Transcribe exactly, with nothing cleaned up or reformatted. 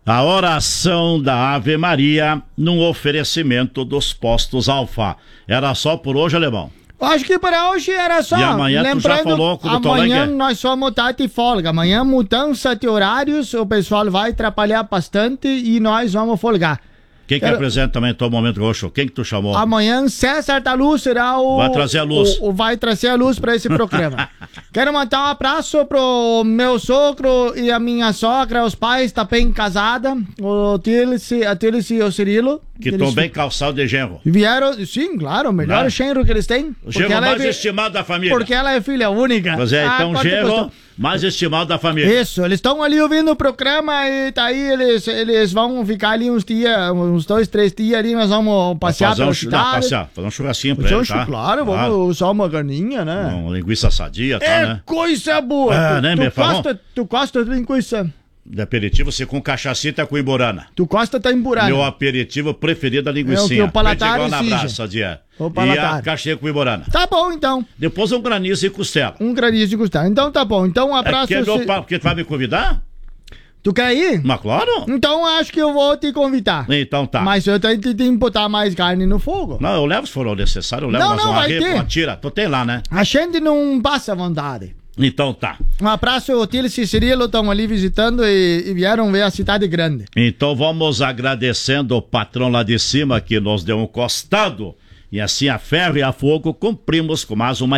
A oração da Ave Maria num oferecimento dos postos Alfa. Era só por hoje, Alemão? Acho que para hoje era só. E amanhã Lembrando, tu já falou com o doutor amanhã Lengue? nós somos tarde folga. Amanhã mudança de horários, o pessoal vai atrapalhar bastante e nós vamos folgar. Quem que Quero... apresenta também o Momento Roxo? Quem que tu chamou? Amanhã César da Luz será o... Vai trazer a luz. O, o vai trazer a luz para esse programa. Quero mandar um abraço pro meu sogro e a minha sogra, os pais tá bem casada, o Tílice, a Tílice e o Cirilo. Que estão bem calçados de genro. Vieram, sim, claro, o melhor Não. genro que eles têm. O genro ela mais é fi... estimado da família. Porque ela é filha única. Pois é, Ah, então quanto genro gostou. mais estimado da família. Isso, eles estão ali ouvindo o programa e tá aí, eles, eles vão ficar ali uns dias, uns dois, três dias ali, nós vamos passear fazer um, pela chu- cidade. não, passear, fazer um churrasquinho pra Fazer um ele, tá? chu- Claro, vamos usar uma carninha, né? Uma linguiça sadia, tá, É né? coisa boa. Ah, tu, né, tu, meu favor? gosta, tu gosta de linguiça? De aperitivo, você com cachacita com imburana. Tu gosta de emburana? Meu aperitivo preferido é a linguicinha. É o que o paladar Pede igual na exige. braça, dia. O E paladar. a caixinha com imburana. Tá bom, então. Depois um granizo e costela. Um granizo de costela. Então tá bom. Então um É abraço. que é meu se- papo, porque tu vai me convidar? Tu quer ir? Mas claro. Então acho que eu vou te convidar. Então tá. Mas eu tenho que tenho que botar mais carne no fogo. Não, eu levo se for o necessário, eu levo Não, mais não, uma vai ripa, ter. uma tira. Tu tem lá, né? A gente não passa vontade. Então tá. Um abraço, o Tílice e Cirilo estão ali visitando e, e vieram ver a cidade grande. Então vamos agradecendo o patrão lá de cima que nos deu um costado. E assim a ferro e a fogo cumprimos com mais uma